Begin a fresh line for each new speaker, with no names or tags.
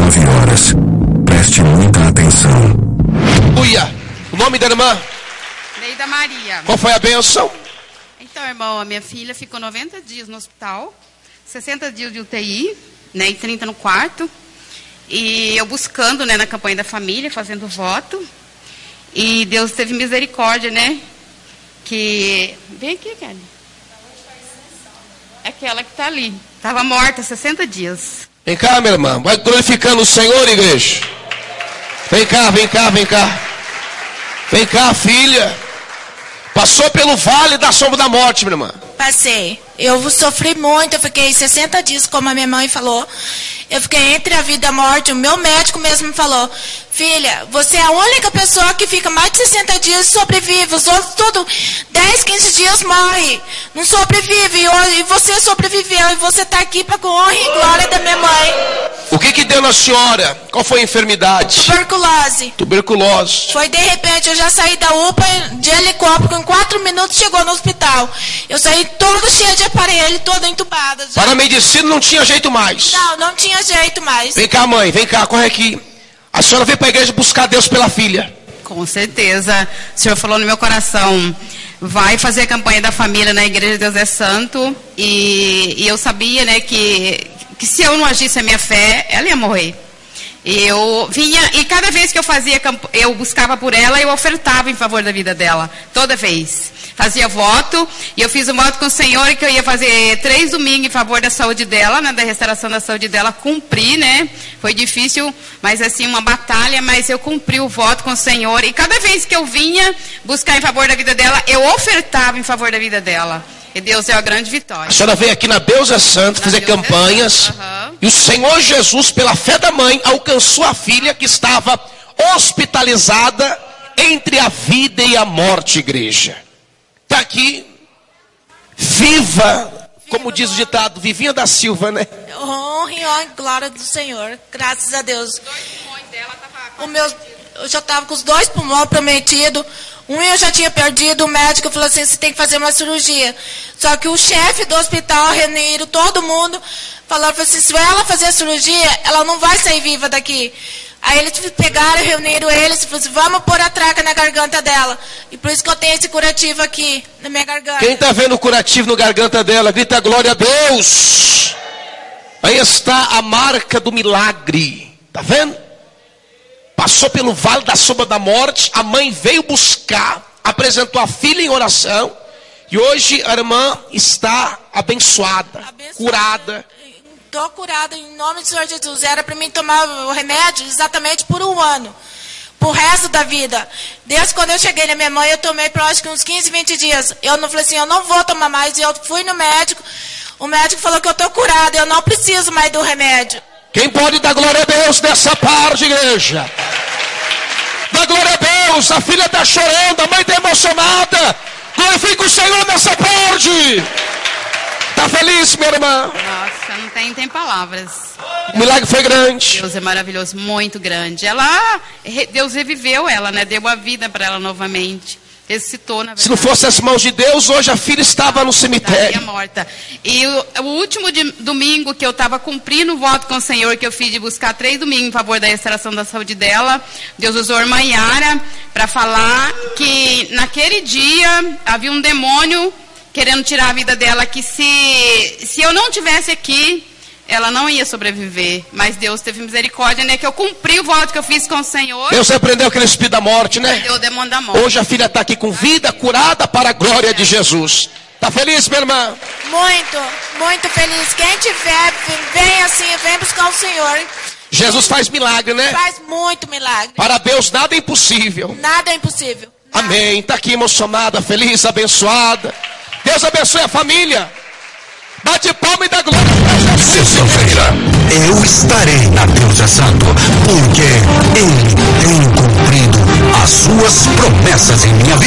19 horas. Preste muita atenção.
Uia, o nome da irmã?
Neida Maria.
Qual foi a bênção?
Então, irmão, a minha filha ficou 90 dias no hospital, 60 dias de UTI, né, e 30 no quarto. E eu buscando, né, na campanha da família, fazendo voto. E Deus teve misericórdia, né? Que... Vem aqui, Kelly. É aquela que está ali. Estava morta 60 dias.
Vem cá, minha irmã. Vai glorificando o Senhor, igreja. Vem cá, vem cá, vem cá. Vem cá, filha. Passou pelo vale da sombra da morte, minha irmã.
Passei. Eu sofri muito, eu fiquei 60 dias, como a minha mãe falou. Eu fiquei entre a vida e a morte. O meu médico mesmo me falou: filha, você é a única pessoa que fica mais de 60 dias e sobrevive. Os outros tudo 10, 15 dias morre. Não sobrevive. E você sobreviveu. E você está aqui para a honra e glória da minha mãe.
O que deu na senhora? Qual foi a enfermidade?
Tuberculose.
Tuberculose.
Foi de repente, eu já saí da UPA de helicóptero, em 4 minutos chegou no hospital. Eu saí toda cheia de aparelho, toda entubada. Já.
Para a medicina não tinha jeito mais.
Não tinha jeito mais.
Vem cá, mãe, vem cá, corre aqui. A senhora veio para a igreja buscar Deus pela filha.
Com certeza. O Senhor falou no meu coração: vai fazer a campanha da família na Igreja Deus é Santo. E eu sabia, né, que se eu não agisse a minha fé, ela ia morrer. E eu vinha, e cada vez que eu buscava por ela, eu ofertava em favor da vida dela. Toda vez. Fazia voto, e eu fiz um voto com o Senhor que eu ia fazer 3 domingos em favor da saúde dela, né, da restauração da saúde dela. Cumpri, né? Foi difícil, mas assim, uma batalha, mas eu cumpri o voto com o Senhor. E cada vez que eu vinha buscar em favor da vida dela, eu ofertava em favor da vida dela. E Deus deu a grande vitória.
A senhora veio aqui na Deus é Santo fazer campanhas. E o Senhor Jesus, pela fé da mãe, alcançou a filha que estava hospitalizada entre a vida e a morte, igreja. Está aqui, viva, como diz o ditado, Vivinha da Silva, né?
Honra e glória do Senhor, graças a Deus.
Os 2 pulmões dela estavam...
Eu já estava com os 2 pulmões prometidos. Um eu já tinha perdido, o médico falou assim: você tem que fazer uma cirurgia. Só que o chefe do hospital, reuniram todo mundo, falou assim: se ela fazer a cirurgia, ela não vai sair viva daqui. Aí eles pegaram, reuniram eles e falaram assim: vamos pôr a traca na garganta dela. E por isso que eu tenho esse curativo aqui, na minha garganta.
Quem está vendo o curativo na garganta dela, grita glória a Deus. Aí está a marca do milagre. Está vendo? Passou pelo vale da sombra da morte, a mãe veio buscar, apresentou a filha em oração, e hoje a irmã está abençoada. Curada.
Estou curada em nome do Senhor Jesus. Era para mim tomar o remédio exatamente por 1 ano, por resto da vida. Desde quando eu cheguei na minha mãe, eu tomei por acho que uns 15, 20 dias. Eu não falei assim: eu não vou tomar mais. E eu fui no médico, o médico falou que eu estou curada, eu não preciso mais do remédio.
Quem pode dar glória a Deus nessa parte, igreja? Dá glória a Deus, a filha está chorando, a mãe está emocionada. Glorifica o Senhor nessa parte. Está feliz, minha irmã?
Nossa, não tem palavras.
O milagre foi grande.
Deus é maravilhoso, muito grande. Deus reviveu ela, né? Deu a vida para ela novamente. Ressuscitou, na verdade.
Se não fosse as mãos de Deus, hoje a filha estava no cemitério.
Estaria morta. E o último domingo que eu estava cumprindo o voto com o Senhor, que eu fiz de buscar 3 domingos em favor da restauração da saúde dela, Deus usou a irmã Yara para falar que naquele dia havia um demônio querendo tirar a vida dela, que se eu não estivesse aqui, ela não ia sobreviver. Mas Deus teve misericórdia, né? Que eu cumpri o voto que eu fiz com o Senhor.
Deus repreendeu aquele espírito da morte, né?
Deu o demônio da morte.
Hoje a filha está aqui com vida, curada para a glória de Jesus. Está feliz, minha irmã?
Muito, muito feliz. Quem tiver, vem assim, vem buscar o Senhor.
Jesus faz milagre, né?
Faz muito milagre.
Para Deus nada é impossível.
Nada é impossível. Nada.
Amém. Está aqui emocionada, feliz, abençoada. Deus abençoe a família. Bate palma e dá glória para Jesus.
Sexta-feira, eu estarei na Deus é Santo, porque Ele tem cumprido as suas promessas em minha vida.